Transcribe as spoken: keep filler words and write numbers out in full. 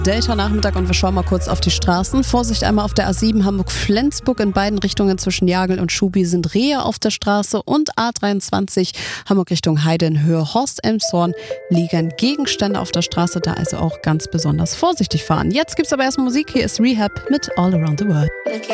Delta-Nachmittag und wir schauen mal kurz auf die Straßen. Vorsicht einmal auf der A sieben Hamburg-Flensburg in beiden Richtungen zwischen Jagel und Schubi sind Rehe auf der Straße und A dreiundzwanzig Hamburg Richtung Heide in Höhe Horst-Elmshorn liegen Gegenstände auf der Straße, da also auch ganz besonders vorsichtig fahren. Jetzt gibt's aber erst Musik, hier ist Rehab mit All Around the World.